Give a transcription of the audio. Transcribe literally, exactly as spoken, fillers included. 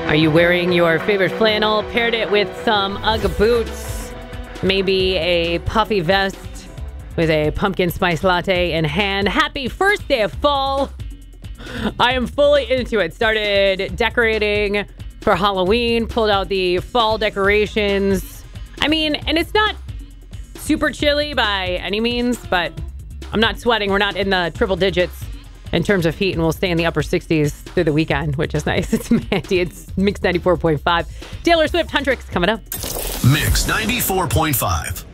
Are you wearing your favorite flannel? Paired it with some Ugg boots, maybe a puffy vest with a pumpkin spice latte in hand. Happy first day of fall. I am fully into it. Started decorating for Halloween, pulled out the fall decorations. I mean, and it's not super chilly by any means, but I'm not sweating. We're not in the triple digits in terms of heat, and we'll stay in the upper sixties through the weekend, which is nice. It's Mandy. It's Mix ninety-four point five. Taylor Swift, Huntrix coming up. Mix ninety-four point five.